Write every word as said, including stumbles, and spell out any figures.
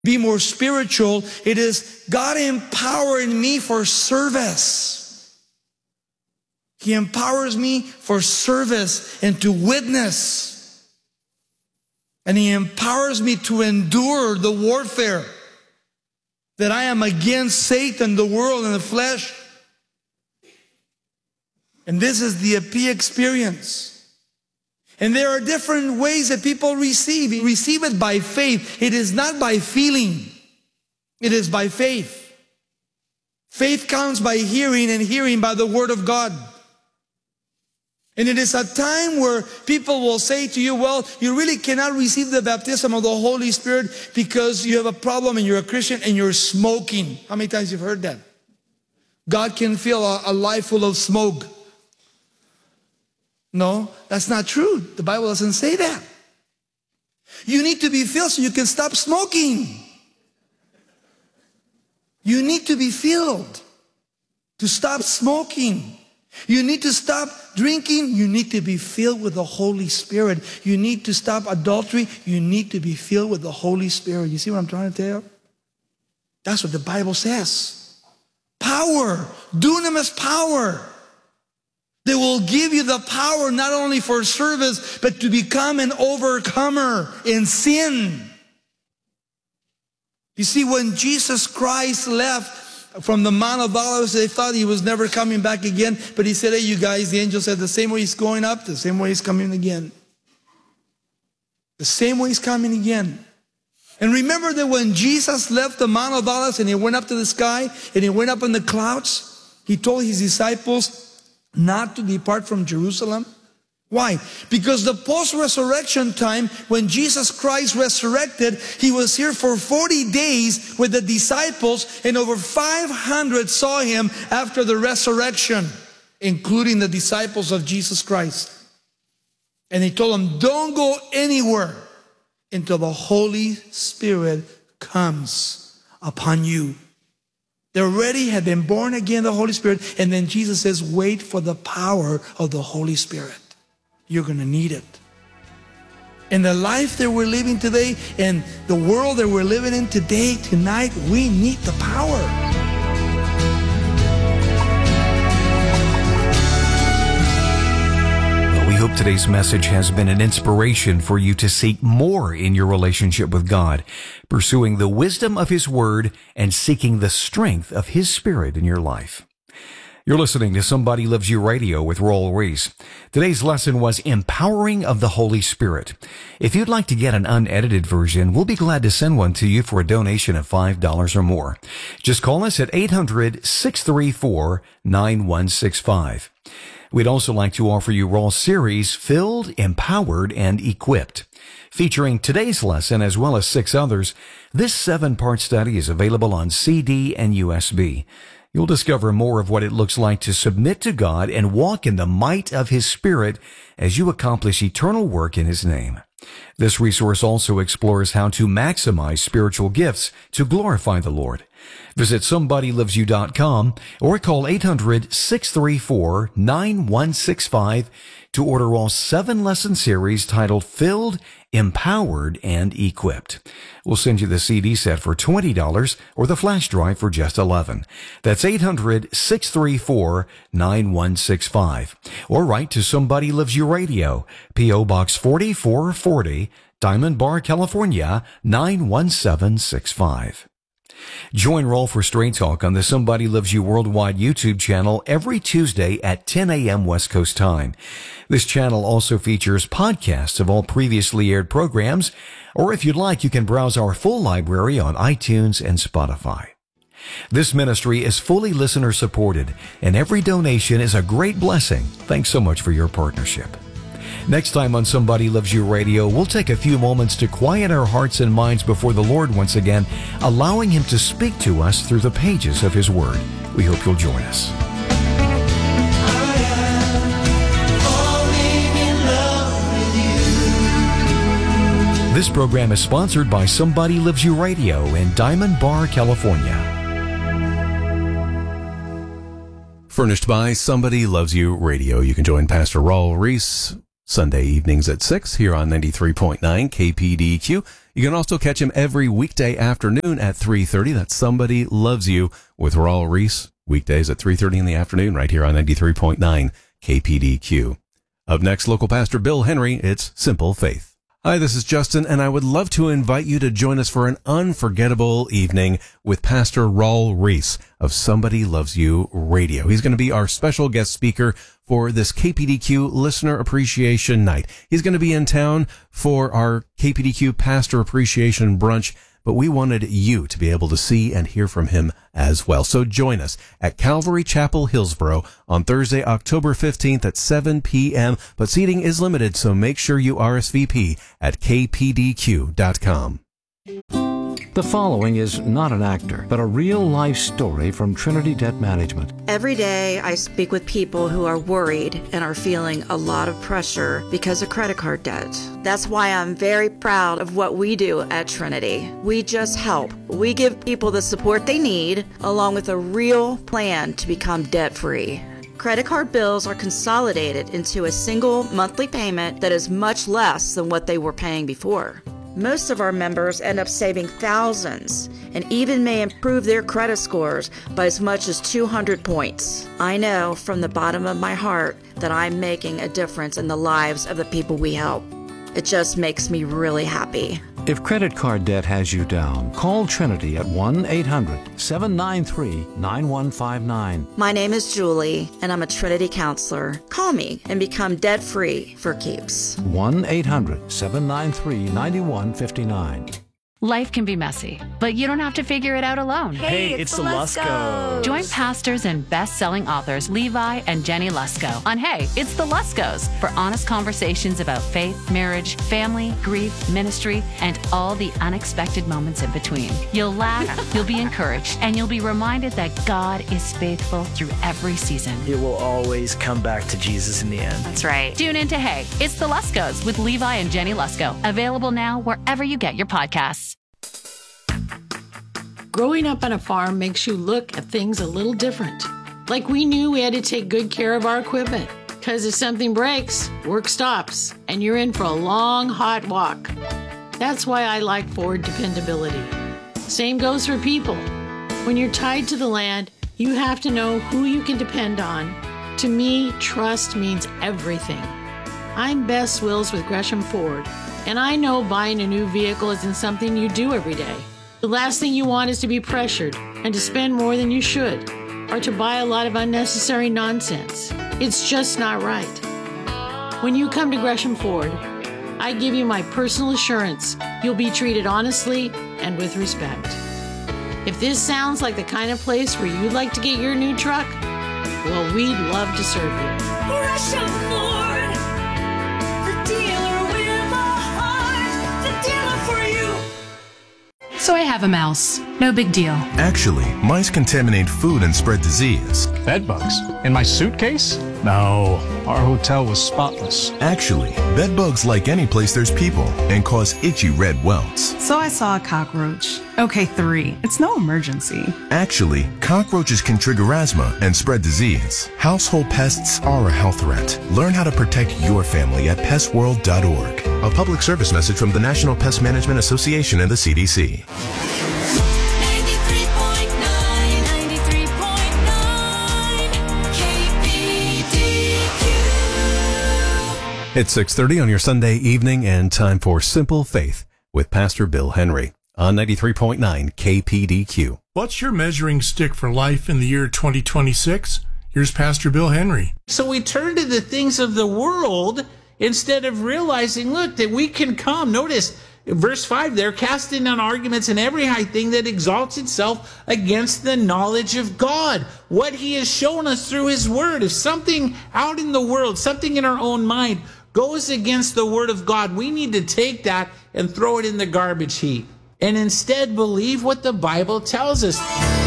be more spiritual. It is God empowering me for service. He empowers me for service and to witness. And He empowers me to endure the warfare that I am against Satan, the world, and the flesh. And this is the A P experience. And there are different ways that people receive. You receive it by faith. It is not by feeling. It is by faith. Faith comes by hearing, and hearing by the Word of God. And it is a time where people will say to you, well, you really cannot receive the baptism of the Holy Spirit because you have a problem and you're a Christian and you're smoking. How many times you've heard that? God can fill a, a life full of smoke. No, that's not true. The Bible doesn't say that. You need to be filled so you can stop smoking. You need to be filled to stop smoking. You need to stop drinking. You need to be filled with the Holy Spirit. You need to stop adultery. You need to be filled with the Holy Spirit. You see what I'm trying to tell you? That's what the Bible says. Power. Dunamis power. They will give you the power not only for service, but to become an overcomer in sin. You see, when Jesus Christ left from the Mount of Olives, they thought He was never coming back again. But He said, hey, you guys, the angel said, the same way He's going up, the same way He's coming again. The same way He's coming again. And remember that when Jesus left the Mount of Olives and He went up to the sky and He went up in the clouds, He told His disciples not to depart from Jerusalem. Why? Because the post-resurrection time, when Jesus Christ resurrected, He was here for forty days with the disciples, and over five hundred saw Him after the resurrection, including the disciples of Jesus Christ. And He told them, don't go anywhere until the Holy Spirit comes upon you. They already had been born again, the Holy Spirit. And then Jesus says, wait for the power of the Holy Spirit. You're going to need it. In the life that we're living today, and the world that we're living in today, tonight, we need the power. We hope today's message has been an inspiration for you to seek more in your relationship with God, pursuing the wisdom of His Word and seeking the strength of His Spirit in your life. You're listening to Somebody Loves You Radio with Raul Ries. Today's lesson was Empowering of the Holy Spirit. If you'd like to get an unedited version, we'll be glad to send one to you for a donation of five dollars or more. Just call us at eight hundred, six three four, nine one six five. We'd also like to offer you Raul's series, Filled, Empowered, and Equipped. Featuring today's lesson as well as six others, this seven-part study is available on C D and U S B. You'll discover more of what it looks like to submit to God and walk in the might of His Spirit as you accomplish eternal work in His name. This resource also explores how to maximize spiritual gifts to glorify the Lord. Visit somebody loves you dot com or call eight hundred, six three four, nine one six five to order all seven lesson series titled Filled, Empowered, and Equipped. We'll send you the C D set for twenty dollars or the flash drive for just eleven dollars. That's eight hundred, six three four, nine one six five. Or write to Somebody Loves You Radio, P O Box forty-four forty, Diamond Bar, California, nine one seven six five. Join Raul for Straight Talk on the Somebody Loves You Worldwide YouTube channel every Tuesday at ten a.m. West Coast time. This channel also features podcasts of all previously aired programs, or if you'd like, you can browse our full library on iTunes and Spotify. This ministry is fully listener supported, and every donation is a great blessing. Thanks so much for your partnership. Next time on Somebody Loves You Radio, we'll take a few moments to quiet our hearts and minds before the Lord once again, allowing Him to speak to us through the pages of His Word. We hope you'll join us. This program is sponsored by Somebody Loves You Radio in Diamond Bar, California. Furnished by Somebody Loves You Radio. You can join Pastor Raul Ries Sunday evenings at six here on ninety-three point nine K P D Q. You can also catch him every weekday afternoon at three thirty. That's Somebody Loves You with Raul Reese. Weekdays at three thirty in the afternoon right here on ninety-three point nine K P D Q. Up next, local pastor Bill Henry. It's Simple Faith. Hi, this is Justin, and I would love to invite you to join us for an unforgettable evening with Pastor Raul Reese of Somebody Loves You Radio. He's going to be our special guest speaker for this K P D Q Listener Appreciation Night. He's going to be in town for our K P D Q Pastor Appreciation Brunch, but we wanted you to be able to see and hear from him as well. So join us at Calvary Chapel, Hillsboro on Thursday, October fifteenth at seven p.m. But seating is limited, so make sure you R S V P at k p d q dot com. The following is not an actor, but a real-life story from Trinity Debt Management. Every day I speak with people who are worried and are feeling a lot of pressure because of credit card debt. That's why I'm very proud of what we do at Trinity. We just help. We give people the support they need, along with a real plan to become debt-free. Credit card bills are consolidated into a single monthly payment that is much less than what they were paying before. Most of our members end up saving thousands and even may improve their credit scores by as much as two hundred points. I know from the bottom of my heart that I'm making a difference in the lives of the people we help. It just makes me really happy. If credit card debt has you down, call Trinity at one eight hundred seven nine three nine one five nine. My name is Julie, and I'm a Trinity counselor. Call me and become debt-free for keeps. one eight hundred seven nine three nine one five nine. Life can be messy, but you don't have to figure it out alone. Hey, hey it's, it's the Luskos. Join pastors and best-selling authors Levi and Jenny Lusko on Hey, It's the Luskos for honest conversations about faith, marriage, family, grief, ministry, and all the unexpected moments in between. You'll laugh, you'll be encouraged, and you'll be reminded that God is faithful through every season. It will always come back to Jesus in the end. That's right. Tune in to Hey, It's the Luskos with Levi and Jenny Lusko. Available now wherever you get your podcasts. Growing up on a farm makes you look at things a little different. Like we knew we had to take good care of our equipment, because if something breaks, work stops, and you're in for a long, hot walk. That's why I like Ford dependability. Same goes for people. When you're tied to the land, you have to know who you can depend on. To me, trust means everything. I'm Bess Wills with Gresham Ford, and I know buying a new vehicle isn't something you do every day. The last thing you want is to be pressured and to spend more than you should, or to buy a lot of unnecessary nonsense. It's just not right. When you come to Gresham Ford, I give you my personal assurance you'll be treated honestly and with respect. If this sounds like the kind of place where you'd like to get your new truck, well, we'd love to serve you. Gresham Ford, the dealer with a heart, the dealer for you. So I have a mouse. No big deal. Actually, mice contaminate food and spread disease. Bed bugs? In my suitcase? No, our hotel was spotless. Actually, bed bugs like any place there's people and cause itchy red welts. So I saw a cockroach. Okay, three. It's no emergency. Actually, cockroaches can trigger asthma and spread disease. Household pests are a health threat. Learn how to protect your family at pest world dot org. A public service message from the National Pest Management Association and the C D C. It's six thirty on your Sunday evening and time for Simple Faith with Pastor Bill Henry on ninety-three point nine K P D Q. What's your measuring stick for life in the year twenty twenty-six? Here's Pastor Bill Henry. So we turn to the things of the world instead of realizing, look, that we can come. Notice verse five there, casting down arguments and every high thing that exalts itself against the knowledge of God. What he has shown us through his word. If something out in the world, something in our own mind goes against the word of God, we need to take that and throw it in the garbage heap and instead believe what the Bible tells us.